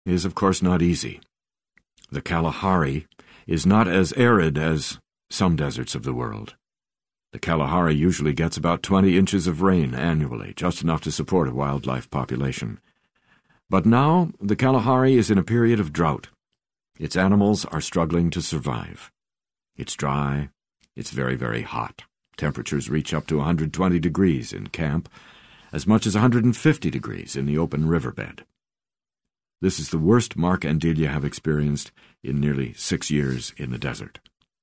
is of course not easy. The Kalahari is not as arid as some deserts of the world. The Kalahari usually gets about 20 inches of rain annually, just enough to support a wildlife population. But now the Kalahari is in a period of drought. Its animals are struggling to survive. It's dry, it's very, very hot. Temperatures reach up to 120 degrees in camp, as much as 150 degrees in the open riverbed. This is the worst Mark and Delia have experienced in nearly 6 years in the desert.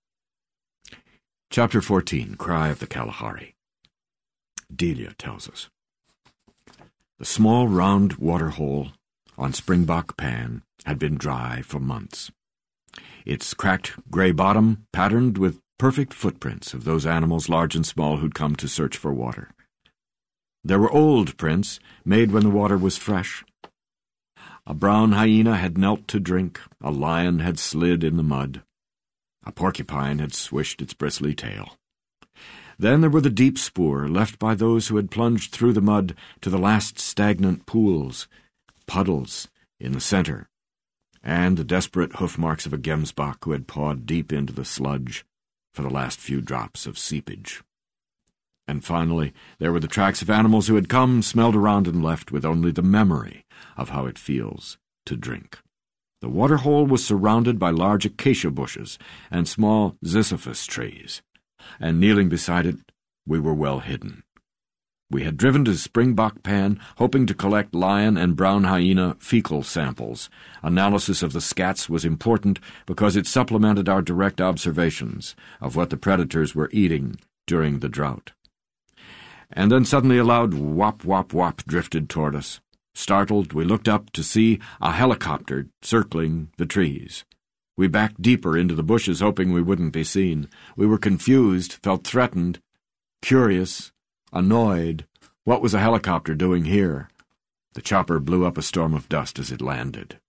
Chapter 14, Cry of the Kalahari. Delia tells us. The small round water hole on Springbok Pan had been dry for months. Its cracked gray bottom patterned with perfect footprints of those animals, large and small, who'd come to search for water. There were old prints, made when the water was fresh. A brown hyena had knelt to drink, a lion had slid in the mud, a porcupine had swished its bristly tail. Then there were the deep spoor left by those who had plunged through the mud to the last stagnant pools, puddles in the center, and the desperate hoof marks of a gemsbok who had pawed deep into the sludge for the last few drops of seepage. And finally, there were the tracks of animals who had come, smelled around, and left with only the memory of how it feels to drink. The waterhole was surrounded by large acacia bushes and small ziziphus trees, and kneeling beside it, we were well hidden. We had driven to Springbok Pan, hoping to collect lion and brown hyena fecal samples. Analysis of the scats was important because it supplemented our direct observations of what the predators were eating during the drought. And then suddenly a loud whop, whop, whop drifted toward us. Startled, we looked up to see a helicopter circling the trees. We backed deeper into the bushes, hoping we wouldn't be seen. We were confused, felt threatened, curious, annoyed. What was a helicopter doing here? The chopper blew up a storm of dust as it landed.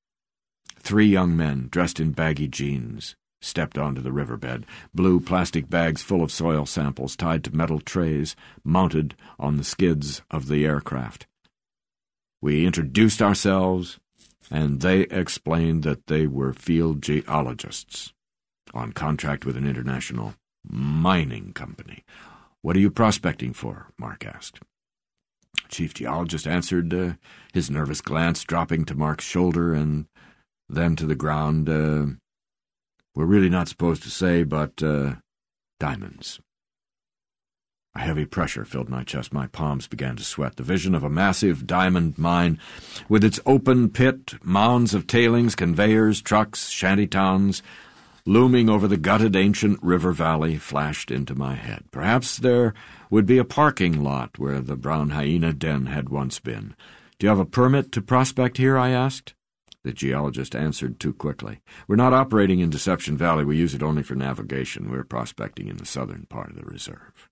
3 young men, dressed in baggy jeans, stepped onto the riverbed, blue plastic bags full of soil samples tied to metal trays mounted on the skids of the aircraft. We introduced ourselves, and they explained that they were field geologists on contract with an international mining company. "What are you prospecting for?" Mark asked. Chief geologist answered, his nervous glance dropping to Mark's shoulder and then to the ground. "We're really not supposed to say, but diamonds." A heavy pressure filled my chest. My palms began to sweat. The vision of a massive diamond mine, with its open pit, mounds of tailings, conveyors, trucks, shanty towns, looming over the gutted ancient river valley, flashed into my head. Perhaps there would be a parking lot where the brown hyena den had once been. "Do you have a permit to prospect here?" I asked. The geologist answered too quickly. "We're not operating in Deception Valley. We use it only for navigation. We're prospecting in the southern part of the reserve."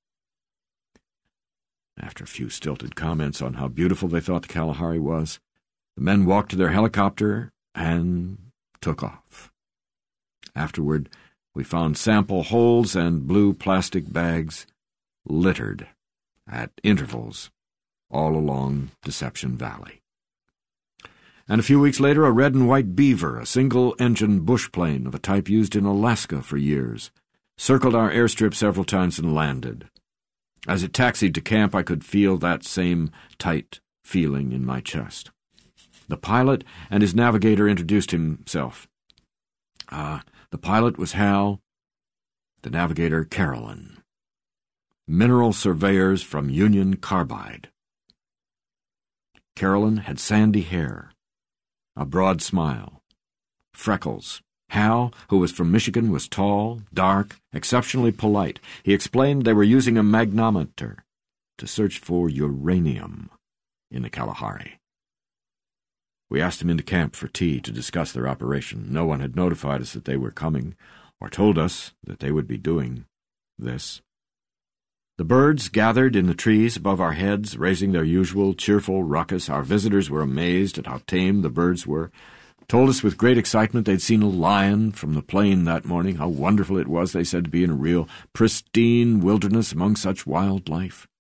After a few stilted comments on how beautiful they thought the Kalahari was, the men walked to their helicopter and took off. Afterward, we found sample holes and blue plastic bags littered at intervals all along Deception Valley. And a few weeks later, a red and white Beaver, a single-engine bush plane of a type used in Alaska for years, circled our airstrip several times and landed. As it taxied to camp, I could feel that same tight feeling in my chest. The pilot and his navigator introduced himself. The pilot was Hal, the navigator Carolyn. Mineral surveyors from Union Carbide. Carolyn had sandy hair, a broad smile, freckles. Hal, who was from Michigan, was tall, dark, exceptionally polite. He explained they were using a magnometer to search for uranium in the Kalahari. We asked them into camp for tea to discuss their operation. No one had notified us that they were coming, or told us that they would be doing this. The birds gathered in the trees above our heads, raising their usual cheerful ruckus. Our visitors were amazed at how tame the birds were, told us with great excitement they'd seen a lion from the plain that morning. How wonderful it was, they said, to be in a real pristine wilderness among such wildlife.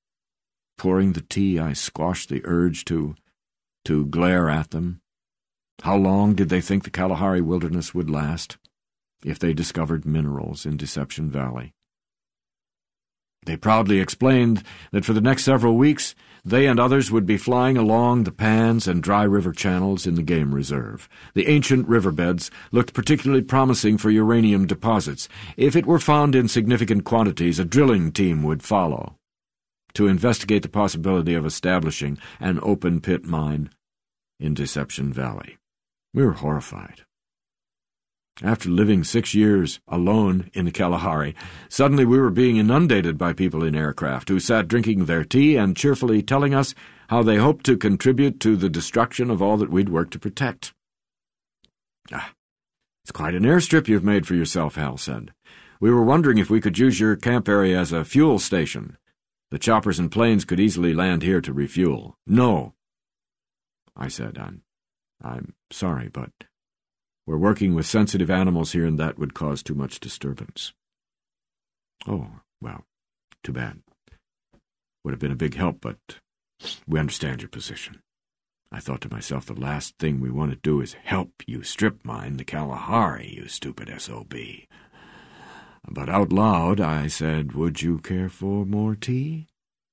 Pouring the tea, I squashed the urge to glare at them. How long did they think the Kalahari Wilderness would last if they discovered minerals in Deception Valley? They proudly explained that for the next several weeks they and others would be flying along the pans and dry river channels in the game reserve. The ancient riverbeds looked particularly promising for uranium deposits. If it were found in significant quantities, a drilling team would follow to investigate the possibility of establishing an open-pit mine in Deception Valley. We were horrified. After living 6 years alone in the Kalahari, suddenly we were being inundated by people in aircraft who sat drinking their tea and cheerfully telling us how they hoped to contribute to the destruction of all that we'd worked to protect. It's quite an airstrip you've made for yourself, Hal said. We were wondering if we could use your camp area as a fuel station. The choppers and planes could easily land here to refuel. No, I said. I'm sorry, but we're working with sensitive animals here, and that would cause too much disturbance. Oh, well, too bad. Would have been a big help, but we understand your position. I thought to myself, the last thing we want to do is help you strip mine the Kalahari, you stupid SOB. But out loud I said, would you care for more tea?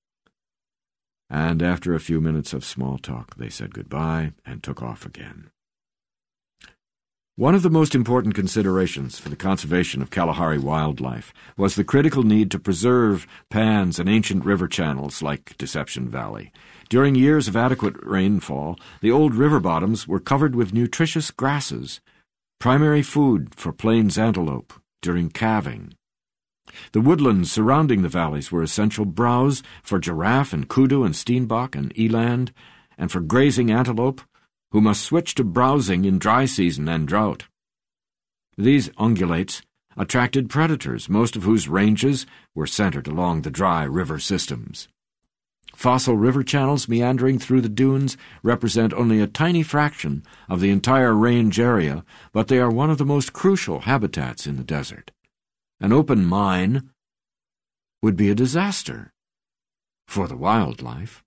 And after a few minutes of small talk, they said goodbye and took off again. One of the most important considerations for the conservation of Kalahari wildlife was the critical need to preserve pans and ancient river channels like Deception Valley. During years of adequate rainfall, the old river bottoms were covered with nutritious grasses, primary food for plains antelope during calving. The woodlands surrounding the valleys were essential browse for giraffe and kudu and steenbok and eland, and for grazing antelope, who must switch to browsing in dry season and drought. These ungulates attracted predators, most of whose ranges were centered along the dry river systems. Fossil river channels meandering through the dunes represent only a tiny fraction of the entire range area, but they are one of the most crucial habitats in the desert. An open mine would be a disaster for the wildlife.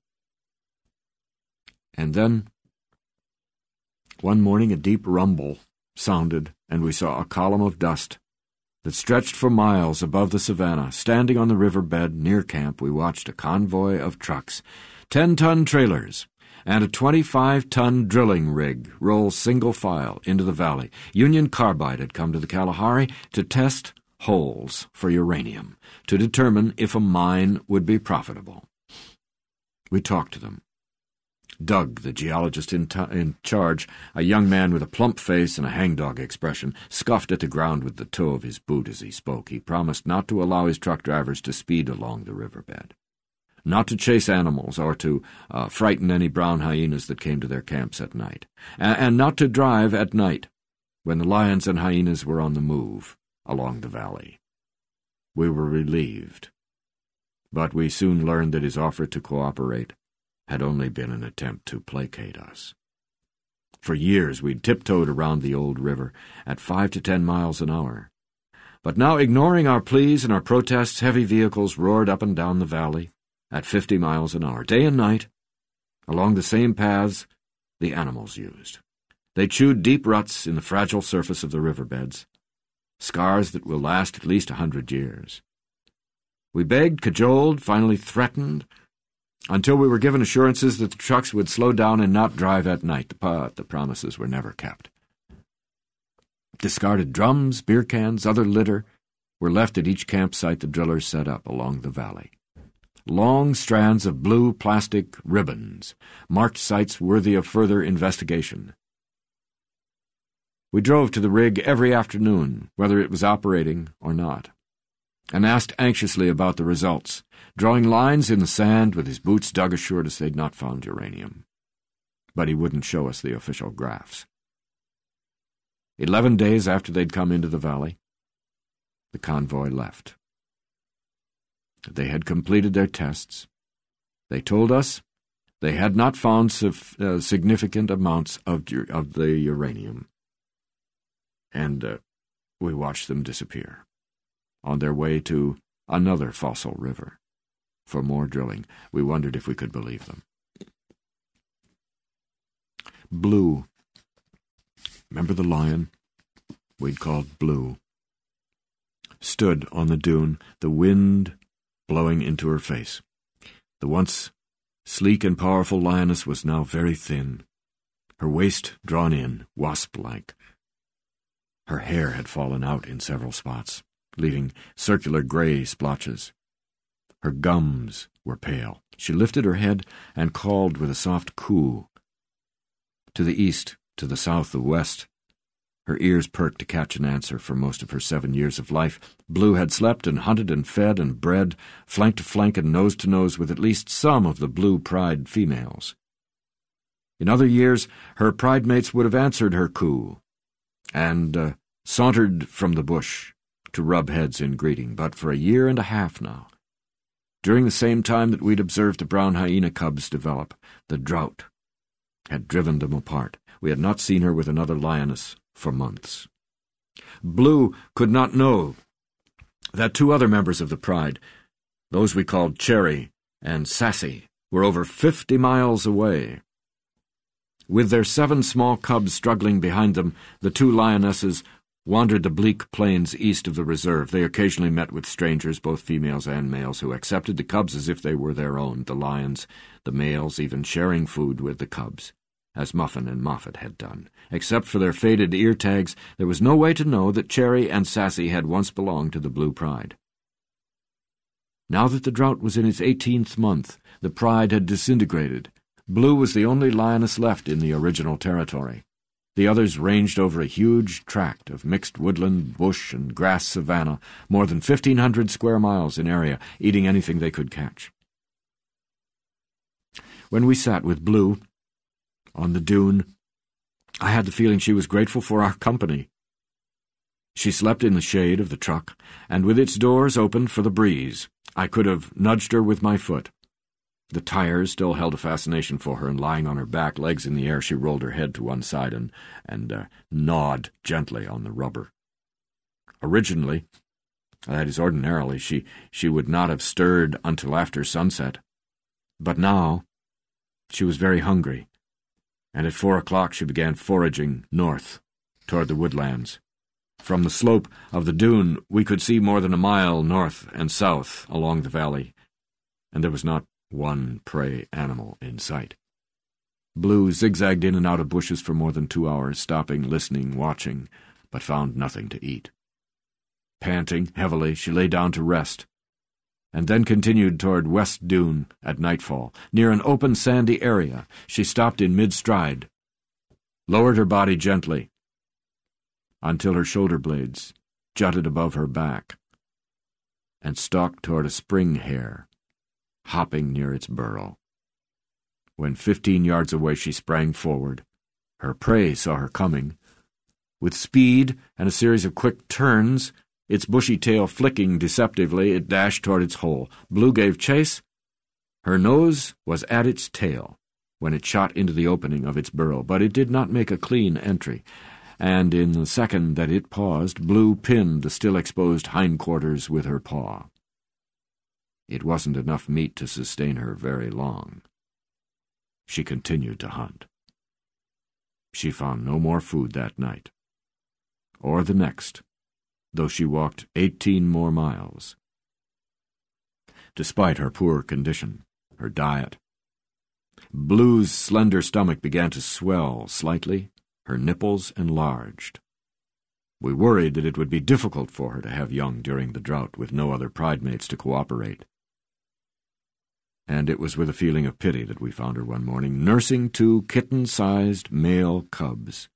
And then, one morning a deep rumble sounded, and we saw a column of dust that stretched for miles above the savannah. Standing on the riverbed near camp, we watched a convoy of trucks, 10-ton trailers, and a 25-ton drilling rig roll single file into the valley. Union Carbide had come to the Kalahari to test holes for uranium, to determine if a mine would be profitable. We talked to them. Doug, the geologist in charge, a young man with a plump face and a hangdog expression, scuffed at the ground with the toe of his boot as he spoke. He promised not to allow his truck drivers to speed along the riverbed, not to chase animals or to frighten any brown hyenas that came to their camps at night, and not to drive at night when the lions and hyenas were on the move along the valley. We were relieved, but we soon learned that his offer to cooperate had only been an attempt to placate us. For years we'd tiptoed around the old river at 5 to 10 miles an hour. But now, ignoring our pleas and our protests, heavy vehicles roared up and down the valley at 50 miles an hour, day and night, along the same paths the animals used. They chewed deep ruts in the fragile surface of the riverbeds, scars that will last at least 100 years. We begged, cajoled, finally threatened, until we were given assurances that the trucks would slow down and not drive at night. But the promises were never kept. Discarded drums, beer cans, other litter were left at each campsite the drillers set up along the valley. Long strands of blue plastic ribbons marked sites worthy of further investigation. We drove to the rig every afternoon, whether it was operating or not, and asked anxiously about the results. Drawing lines in the sand with his boots, Doug assured us they'd not found uranium, but he wouldn't show us the official graphs. 11 days after they'd come into the valley, the convoy left. They had completed their tests. They told us they had not found significant amounts of the uranium, and we watched them disappear on their way to another fossil river. For more drilling, we wondered if we could believe them. Blue. remember the lion we'd called Blue, stood on the dune, the wind blowing into her face. The once sleek and powerful lioness was now very thin, her waist drawn in, wasp-like. Her hair had fallen out in several spots, leaving circular gray splotches. Her gums were pale. She lifted her head and called with a soft coo. To the east, to the south, the west, her ears perked to catch an answer. For most of her 7 years of life, Blue had slept and hunted and fed and bred, flank to flank and nose to nose with at least some of the Blue Pride females. In other years, her pride mates would have answered her coo and sauntered from the bush to rub heads in greeting, but for a year and a half now, during the same time that we'd observed the brown hyena cubs develop, the drought had driven them apart. We had not seen her with another lioness for months. Blue could not know that 2 other members of the pride, those we called Cherry and Sassy, were over 50 miles away. With their 7 small cubs struggling behind them, the 2 lionesses wandered the bleak plains east of the reserve. They occasionally met with strangers, both females and males, who accepted the cubs as if they were their own, the lions, the males even sharing food with the cubs, as Muffin and Moffat had done. Except for their faded ear tags, there was no way to know that Cherry and Sassy had once belonged to the Blue Pride. Now that the drought was in its 18th month, the pride had disintegrated. Blue was the only lioness left in the original territory. The others ranged over a huge tract of mixed woodland, bush, and grass savanna, more than 1,500 square miles in area, eating anything they could catch. When we sat with Blue on the dune, I had the feeling she was grateful for our company. She slept in the shade of the truck, and with its doors open for the breeze, I could have nudged her with my foot. The tires still held a fascination for her, and lying on her back, legs in the air, she rolled her head to one side and gnawed gently on the rubber. Originally, that is ordinarily, she would not have stirred until after sunset. But now, she was very hungry, and at 4 o'clock she began foraging north, toward the woodlands. From the slope of the dune, we could see more than a mile north and south along the valley, and there was not one prey animal in sight. Blue zigzagged in and out of bushes for more than 2 hours, stopping, listening, watching, but found nothing to eat. Panting heavily, she lay down to rest, and then continued toward West Dune at nightfall. Near an open sandy area, she stopped in mid-stride, lowered her body gently until her shoulder blades jutted above her back, and stalked toward a spring hare, hopping near its burrow. When 15 yards away, she sprang forward. Her prey saw her coming. With speed and a series of quick turns, its bushy tail flicking deceptively, it dashed toward its hole. Blue gave chase. Her nose was at its tail when it shot into the opening of its burrow, but it did not make a clean entry, and in the second that it paused, Blue pinned the still exposed hindquarters with her paw. It wasn't enough meat to sustain her very long. She continued to hunt. She found no more food that night, or the next, though she walked 18 more miles. Despite her poor condition, her diet, Blue's slender stomach began to swell slightly, her nipples enlarged. We worried that it would be difficult for her to have young during the drought with no other pride mates to cooperate. And it was with a feeling of pity that we found her one morning nursing 2 kitten-sized male cubs.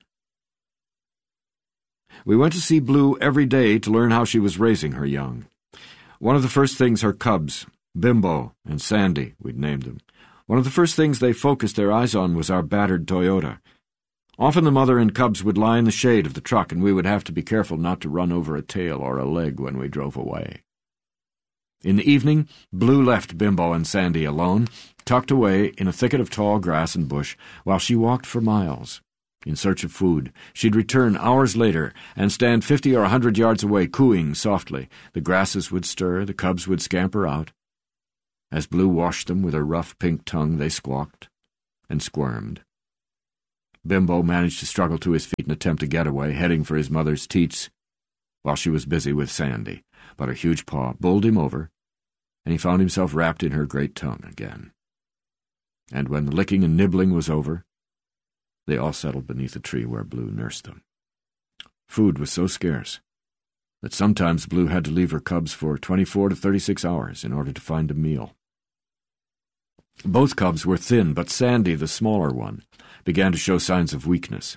We went to see Blue every day to learn how she was raising her young. One of the first things her cubs, Bimbo and Sandy, we'd named them, one of the first things they focused their eyes on was our battered Toyota. Often the mother and cubs would lie in the shade of the truck, and we would have to be careful not to run over a tail or a leg when we drove away. In the evening, Blue left Bimbo and Sandy alone, tucked away in a thicket of tall grass and bush, while she walked for miles. In search of food, she'd return hours later and stand 50 or 100 yards away, cooing softly. The grasses would stir, the cubs would scamper out. As Blue washed them with her rough pink tongue, they squawked and squirmed. Bimbo managed to struggle to his feet and attempt a getaway, heading for his mother's teats while she was busy with Sandy, but her huge paw bowled him over, and he found himself wrapped in her great tongue again. And when the licking and nibbling was over, they all settled beneath a tree where Blue nursed them. Food was so scarce that sometimes Blue had to leave her cubs for 24 to 36 hours in order to find a meal. Both cubs were thin, but Sandy, the smaller one, began to show signs of weakness.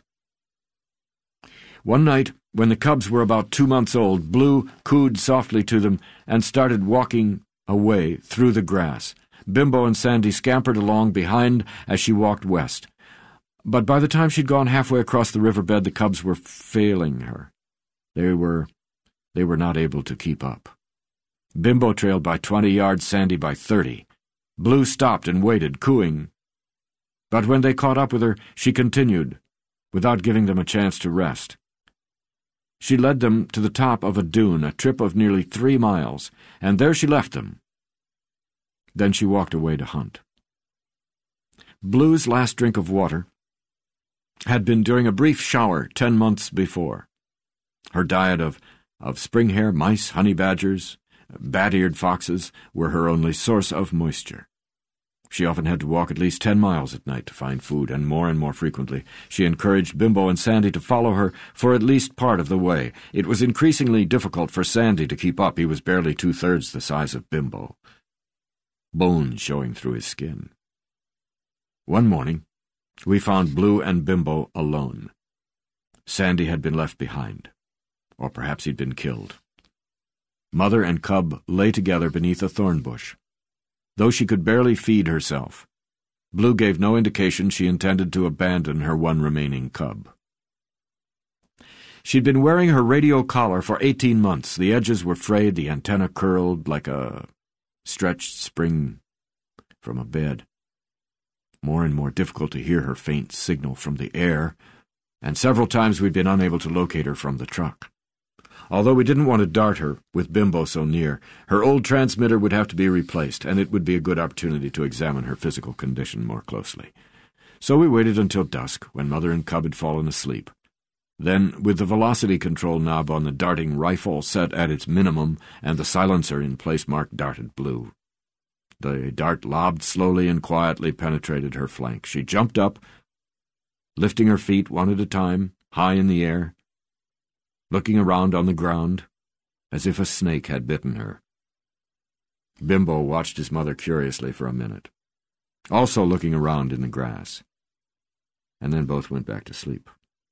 One night, when the cubs were about 2 months old, Blue cooed softly to them and started walking away through the grass. Bimbo and Sandy scampered along behind as she walked west. But by the time she'd gone halfway across the riverbed, the cubs were failing her. They were not able to keep up. Bimbo trailed by 20 yards, Sandy by 30. Blue stopped and waited, cooing. But when they caught up with her, she continued, without giving them a chance to rest. She led them to the top of a dune, a trip of nearly 3 miles, and there she left them. Then she walked away to hunt. Blue's last drink of water had been during a brief shower 10 months before. Her diet of spring hare, mice, honey badgers, bat-eared foxes were her only source of moisture. She often had to walk at least 10 miles at night to find food, and more frequently she encouraged Bimbo and Sandy to follow her for at least part of the way. It was increasingly difficult for Sandy to keep up. He was barely 2/3 the size of Bimbo, bones showing through his skin. One morning, we found Blue and Bimbo alone. Sandy had been left behind, or perhaps he'd been killed. Mother and cub lay together beneath a thorn bush. Though she could barely feed herself, Blue gave no indication she intended to abandon her one remaining cub. She'd been wearing her radio collar for 18 months. The edges were frayed, the antenna curled like a stretched spring from a bed. More and more difficult to hear her faint signal from the air, and several times we'd been unable to locate her from the truck. Although we didn't want to dart her with Bimbo so near, her old transmitter would have to be replaced, and it would be a good opportunity to examine her physical condition more closely. So we waited until dusk, when Mother and cub had fallen asleep. Then, with the velocity control knob on the darting rifle set at its minimum and the silencer in place, Mark darted Blue. The dart lobbed slowly and quietly penetrated her flank. She jumped up, lifting her feet one at a time, high in the air, looking around on the ground, as if a snake had bitten her. Bimbo watched his mother curiously for a minute, also looking around in the grass, and then both went back to sleep.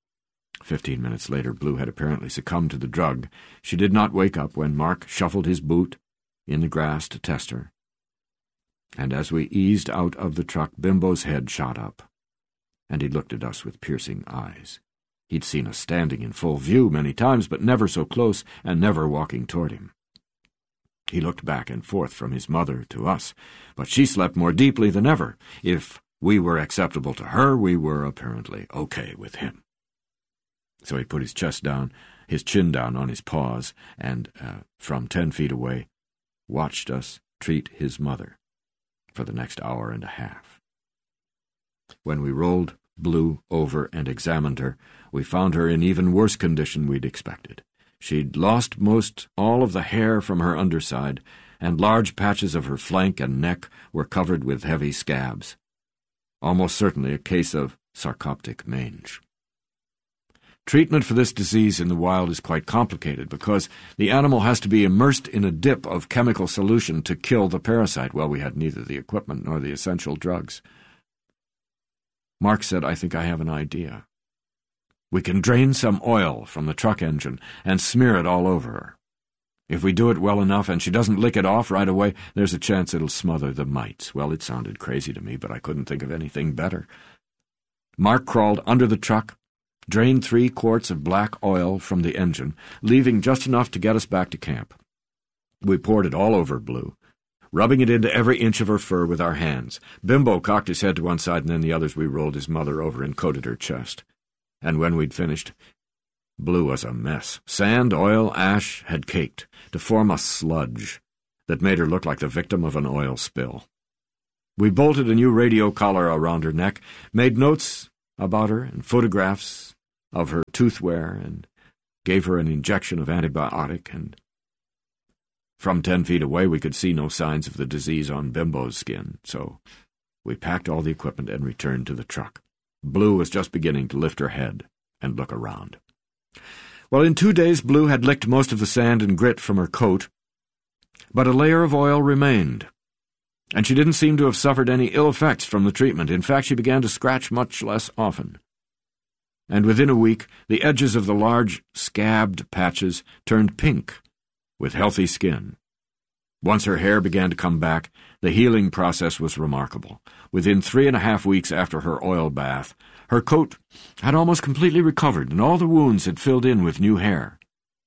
15 minutes later, Blue had apparently succumbed to the drug. She did not wake up when Mark shuffled his boot in the grass to test her. And as we eased out of the truck, Bimbo's head shot up, and he looked at us with piercing eyes. He'd seen us standing in full view many times, but never so close and never walking toward him. He looked back and forth from his mother to us, but she slept more deeply than ever. If we were acceptable to her, we were apparently okay with him. So he put his chin down on his paws, and from 10 feet away, watched us treat his mother for the next hour and a half. When we rolled Blue over and examined her, we found her in even worse condition we'd expected. She'd lost most all of the hair from her underside, and large patches of her flank and neck were covered with heavy scabs. Almost certainly a case of sarcoptic mange. Treatment for this disease in the wild is quite complicated because the animal has to be immersed in a dip of chemical solution to kill the parasite. Well, we had neither the equipment nor the essential drugs. Mark said, "I think I have an idea. We can drain some oil from the truck engine and smear it all over her. If we do it well enough and she doesn't lick it off right away, there's a chance it'll smother the mites." Well, it sounded crazy to me, but I couldn't think of anything better. Mark crawled under the truck, drained 3 quarts of black oil from the engine, leaving just enough to get us back to camp. We poured it all over Blue, rubbing it into every inch of her fur with our hands. Bimbo cocked his head to one side, and then the others we rolled his mother over and coated her chest. And when we'd finished, Blue was a mess. Sand, oil, ash had caked to form a sludge that made her look like the victim of an oil spill. We bolted a new radio collar around her neck, made notes about her and photographs of her tooth wear and gave her an injection of antibiotic, and from 10 feet away we could see no signs of the disease on Bimbo's skin, so we packed all the equipment and returned to the truck. Blue was just beginning to lift her head and look around. Well, in 2 days Blue had licked most of the sand and grit from her coat, but a layer of oil remained, and she didn't seem to have suffered any ill effects from the treatment. In fact, she began to scratch much less often. And within a week, the edges of the large, scabbed patches turned pink, with healthy skin. Once her hair began to come back, the healing process was remarkable. Within 3.5 weeks after her oil bath, her coat had almost completely recovered, and all the wounds had filled in with new hair.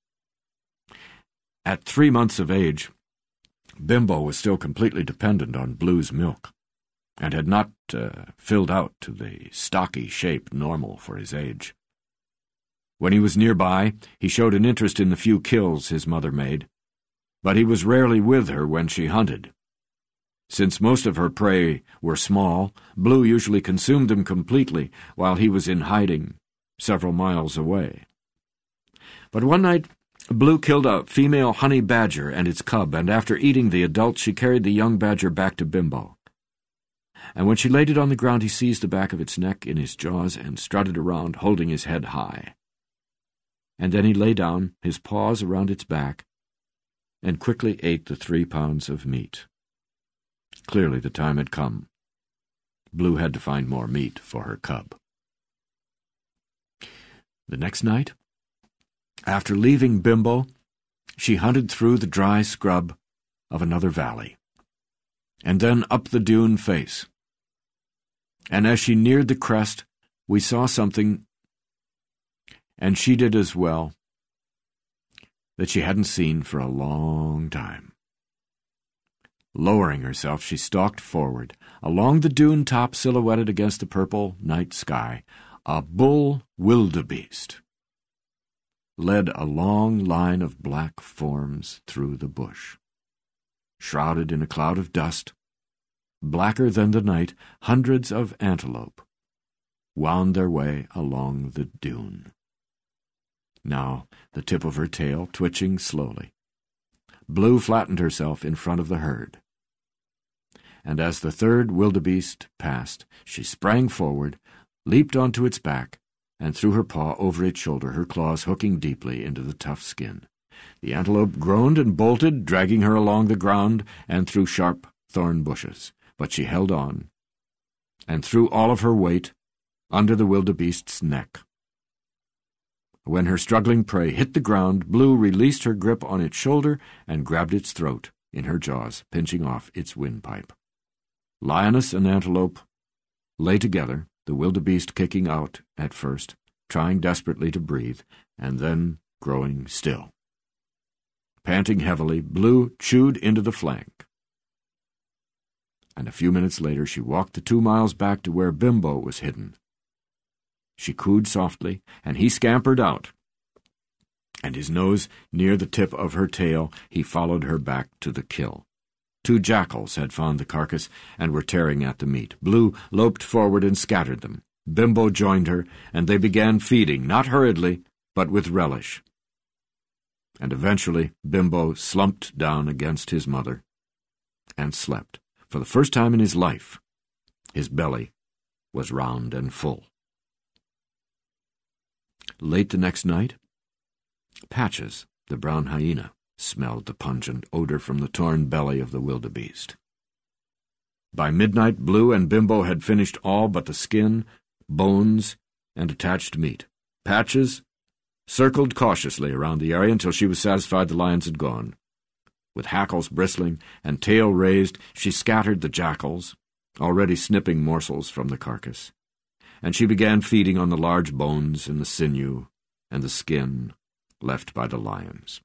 At 3 months of age, Bimbo was still completely dependent on Blue's milk, and had not filled out to the stocky shape normal for his age. When he was nearby, he showed an interest in the few kills his mother made, but he was rarely with her when she hunted. Since most of her prey were small, Blue usually consumed them completely while he was in hiding several miles away. But one night, Blue killed a female honey badger and its cub, and after eating the adult, she carried the young badger back to Bimbo. And when she laid it on the ground, he seized the back of its neck in his jaws and strutted around, holding his head high. And then he lay down, his paws around its back, and quickly ate the 3 pounds of meat. Clearly the time had come. Blue had to find more meat for her cub. The next night, after leaving Bimbo, she hunted through the dry scrub of another valley, and then up the dune face. And as she neared the crest, we saw something, and she did as well, that she hadn't seen for a long time. Lowering herself, she stalked forward. Along the dune top, silhouetted against the purple night sky, a bull wildebeest led a long line of black forms through the bush. Shrouded in a cloud of dust, blacker than the night, hundreds of antelope wound their way along the dune. Now, the tip of her tail twitching slowly, Blue flattened herself in front of the herd. And as the third wildebeest passed, she sprang forward, leaped onto its back, and threw her paw over its shoulder, her claws hooking deeply into the tough skin. The antelope groaned and bolted, dragging her along the ground and through sharp thorn bushes. But she held on, and threw all of her weight under the wildebeest's neck. When her struggling prey hit the ground, Blue released her grip on its shoulder and grabbed its throat in her jaws, pinching off its windpipe. Lioness and antelope lay together, the wildebeest kicking out at first, trying desperately to breathe, and then growing still. Panting heavily, Blue chewed into the flank. And a few minutes later she walked the 2 miles back to where Bimbo was hidden. She cooed softly, and he scampered out, and his nose near the tip of her tail, he followed her back to the kill. 2 jackals had found the carcass and were tearing at the meat. Blue loped forward and scattered them. Bimbo joined her, and they began feeding, not hurriedly, but with relish. And eventually Bimbo slumped down against his mother and slept. For the first time in his life, his belly was round and full. Late the next night, Patches, the brown hyena, smelled the pungent odor from the torn belly of the wildebeest. By midnight, Blue and Bimbo had finished all but the skin, bones, and attached meat. Patches circled cautiously around the area until she was satisfied the lions had gone. With hackles bristling and tail raised, she scattered the jackals, already snipping morsels from the carcass, and she began feeding on the large bones and the sinew and the skin left by the lions.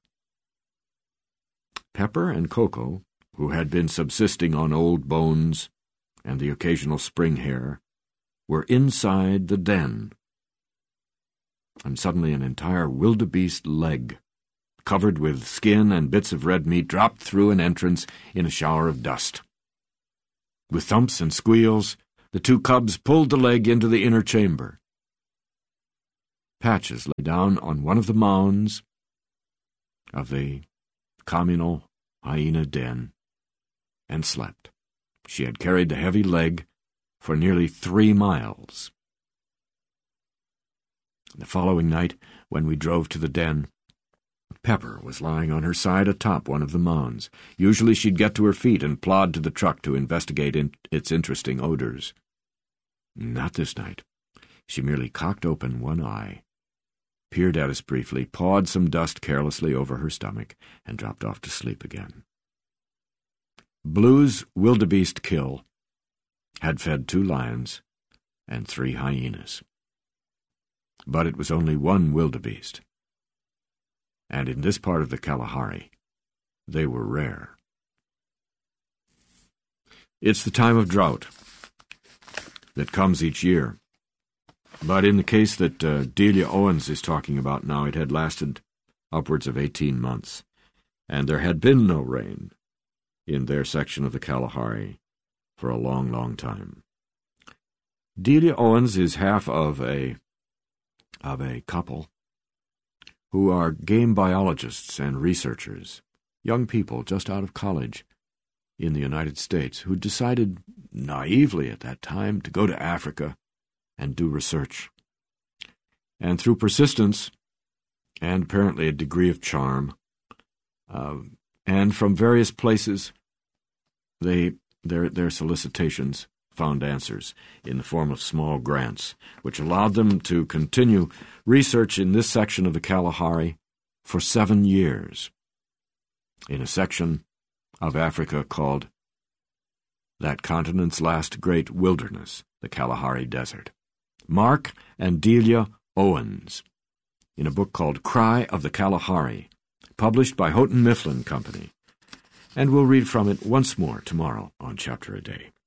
Pepper and Coco, who had been subsisting on old bones and the occasional spring hare, were inside the den. And suddenly an entire wildebeest leg, covered with skin and bits of red meat, dropped through an entrance in a shower of dust. With thumps and squeals, the two cubs pulled the leg into the inner chamber. Patches lay down on one of the mounds of the communal hyena den and slept. She had carried the heavy leg for nearly 3 miles. The following night, when we drove to the den, Pepper was lying on her side atop one of the mounds. Usually she'd get to her feet and plod to the truck to investigate its interesting odors. Not this night. She merely cocked open one eye, peered at us briefly, pawed some dust carelessly over her stomach, and dropped off to sleep again. Blue's wildebeest kill had fed 2 lions and 3 hyenas. But it was only one wildebeest, and in this part of the Kalahari, they were rare. It's the time of drought that comes each year, but in the case that Delia Owens is talking about now, it had lasted upwards of 18 months, and there had been no rain in their section of the Kalahari for a long, long time. Delia Owens is half of a couple who are game biologists and researchers, young people just out of college in the United States who decided naively at that time to go to Africa and do research. And through persistence and apparently a degree of charm, and from various places, their solicitations found answers in the form of small grants, which allowed them to continue research in this section of the Kalahari for 7 years, in a section of Africa called that continent's last great wilderness, the Kalahari Desert. Mark and Delia Owens, in a book called Cry of the Kalahari, published by Houghton Mifflin Company, and we'll read from it once more tomorrow on Chapter a Day.